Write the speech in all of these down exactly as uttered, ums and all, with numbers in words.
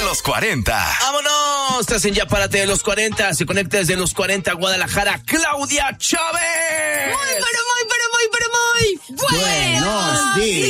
los cuarenta. ¡Vámonos! Estás en Ya Párate de los cuarenta. Se conecta desde los cuarenta Guadalajara, Claudia Chávez. Muy, pero muy, pero muy, pero muy buenos días.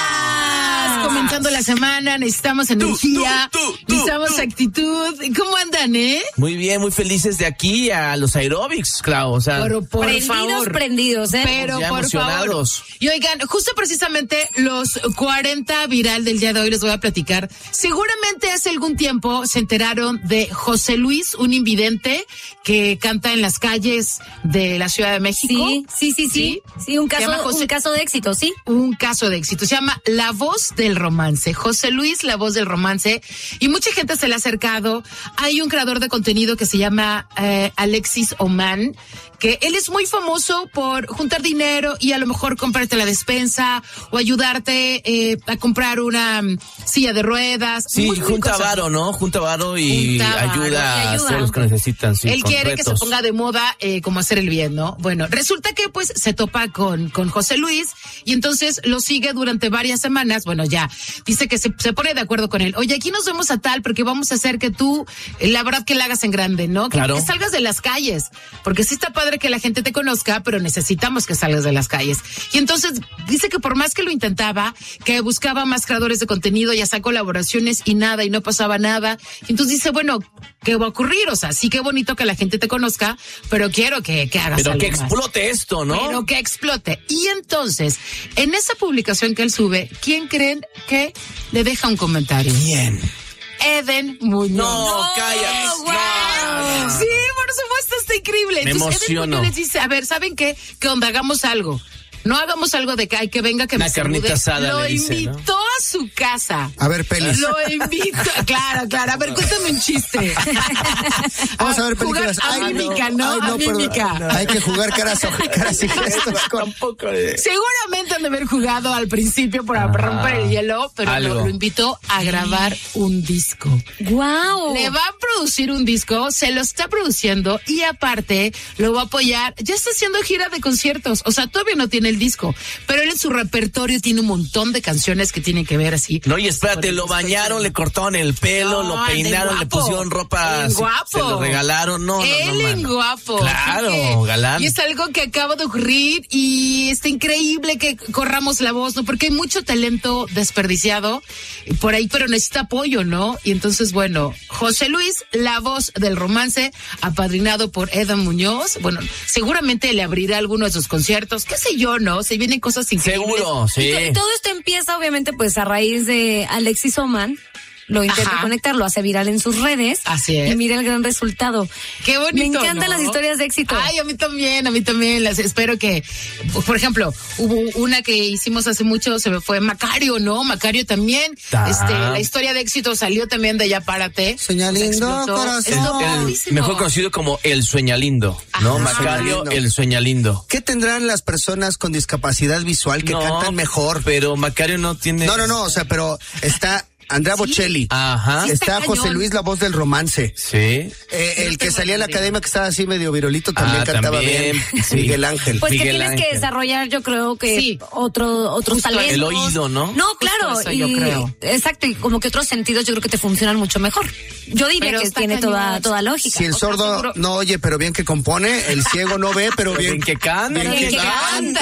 días. Comenzando la semana, necesitamos energía, tú, tú, tú, necesitamos tú. actitud. ¿Cómo andan, eh? Muy bien, muy felices de aquí a los aeróbics, Clau. O sea, pero por prendidos, favor. prendidos, ¿eh? Pero ya por emocionados. favor. Y oigan, justo precisamente los cuarenta viral del día de hoy les voy a platicar. Seguramente hace algún tiempo se enteraron de José Luis, un invidente que canta en las calles de la Ciudad de México. Sí, sí, sí, sí. Sí, sí un, caso, José, un caso de éxito, ¿sí? Un caso de éxito. Se llama La Voz del Romance. José Luis, La Voz del Romance. Y mucha gente se le ha acercado. Hay un creador de contenido que se llama eh, Alexis Oman, que él es muy famoso por juntar dinero y a lo mejor comprarte la despensa o ayudarte eh, a comprar una um, silla de ruedas. Sí, muy, muy junta varo, ¿no? Junta varo y, ayuda, y ayuda a todos los que necesitan. Sí, él quiere retos. que se ponga de moda eh, como hacer el bien, ¿no? Bueno, resulta que pues se topa con, con José Luis y entonces lo sigue durante varias semanas. Bueno, ya, dice que se, se pone de acuerdo con él. Oye, aquí nos vemos a tal porque vamos a hacer que tú, la verdad que la hagas en grande, ¿no? Que, claro. que salgas de las calles, porque sí está padre que la gente te conozca, pero necesitamos que salgas de las calles. Y entonces dice que por más que lo intentaba, que buscaba más creadores de contenido y hacía colaboraciones y nada, y no pasaba nada. Y entonces dice, bueno, ¿qué va a ocurrir? O sea, sí que bonito que la gente te conozca, pero quiero que, que hagas pero algo que más. explote esto, ¿no? Pero que explote. Y entonces, en esa publicación que él sube, ¿quién creen que le deja un comentario? ¿Quién? Eden Muñoz. No, no cállate. Wow. No. Sí, por supuesto, está increíble. Me Entonces, emociono. Eden Muñoz les dice, a ver, ¿saben qué? Que onda, hagamos algo. No hagamos algo de que hay que venga que Una me carnita asada, Lo le dice, invitó ¿no? a su casa. A ver, pelis. Lo invito, claro, claro. A ver, cuéntame un chiste. Vamos a ver películas. Jugar a Ay, mímica, ¿no? Ay, no, a mímica. no. Hay que jugar caras, caras y gestos. Con... Seguramente han de haber jugado al principio para Ajá. romper el hielo, pero lo, lo invitó a grabar un disco. ¡Guau! Le va a producir un disco, se lo está produciendo y aparte lo va a apoyar. Ya está haciendo gira de conciertos, o sea, todavía no tiene el disco, pero él en su repertorio tiene un montón de canciones que tienen que ver así. No, y espérate, lo bañaron, le cortaron el pelo, no, lo peinaron, le pusieron ropa, en guapo. Se, se lo regalaron, no, él no, no, en guapo. Claro, que, galán. Y es algo que acaba de ocurrir y está increíble que corramos la voz, ¿no? Porque hay mucho talento desperdiciado por ahí, pero necesita apoyo, ¿no? Y entonces, bueno, José Luis, La Voz del Romance, apadrinado por Eden Muñoz, bueno, seguramente le abrirá alguno de sus conciertos, qué sé yo, ¿no? Se vienen cosas increíbles. Seguro, sí. Y to- todo esto empieza, obviamente, pues a raíz de Alexis Oman. Lo intenta Ajá. conectar, lo hace viral en sus redes. Así es. Y mira el gran resultado. Qué bonito. Me encantan ¿no? las historias de éxito. Ay, a mí también, a mí también. Las espero que, por ejemplo, hubo una que hicimos hace mucho, se me fue Macario, ¿no? Macario también. Ah. Este, la historia de éxito salió también de Ya Párate. Sueñalindo, corazón. El, el mejor conocido como El Sueñalindo, ¿no? Ajá. Macario, El Sueñalindo. ¿Qué tendrán las personas con discapacidad visual que no, cantan mejor? Pero Macario no tiene. No, no, no, o sea, pero está Andrea ¿Sí? Bocelli. Ajá. Sí está, está José Luis, La Voz del Romance. Sí. Eh, el que salía en la academia, que estaba así medio virolito, también ah, cantaba también. bien. Sí. Miguel Ángel. Pues Miguel que tienes Ángel. que desarrollar, yo creo que sí. otro, otros talentos. El oído, ¿no? No, claro. Eso, y, yo creo. Exacto, y como que otros sentidos yo creo que te funcionan mucho mejor. Yo diría pero que tiene toda, toda lógica. Si el sordo sea, no oye, pero bien que compone, el ciego no ve, pero bien, bien que canta. Bien, bien que, que canta.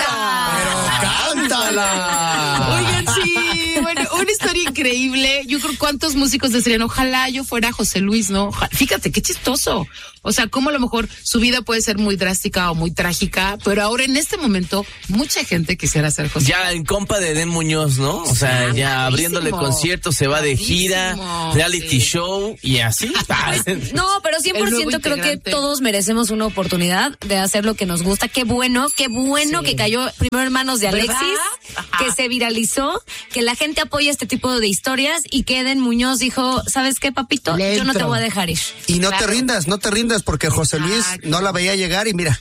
Pero cántala. Oigan, sí, bueno, una historia increíble. Yo creo cuántos músicos decían, ojalá yo fuera José Luis, ¿no? Ojalá. Fíjate, qué chistoso. O sea, cómo a lo mejor su vida puede ser muy drástica o muy trágica, pero ahora en este momento mucha gente quisiera ser José Ya en compa de Eden Muñoz, ¿no? O sea, sí, ya abriéndole conciertos, se va de gira, reality sí. show y así. Pues, no, pero cien por ciento creo que todos merecemos una oportunidad de hacer lo que nos gusta. Qué bueno, qué bueno sí. que cayó primero en manos de Alexis, que se viralizó, que la gente apoya este tipo de historias y que Eden Muñoz dijo, ¿sabes qué, papito? Lento. Yo no te voy a dejar ir. Y no claro. te rindas, no te rindas, porque José Luis Exacto. no la veía llegar y mira,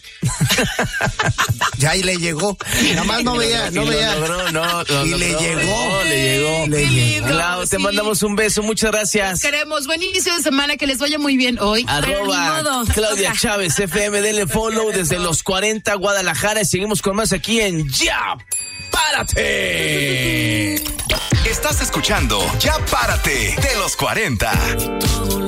ya ahí le llegó. Nada más no veía, no veía. Logró, no, no, y no, le no, llegó. No, le llegó. Le llegó. Clau, te sí. mandamos un beso, muchas gracias. Los queremos. Buen inicio de semana, que les vaya muy bien hoy. Arroba Claudia Chávez F M, denle follow desde los cuarenta Guadalajara y seguimos con más aquí en Ya Párate. Estás escuchando Ya Párate de los cuarenta.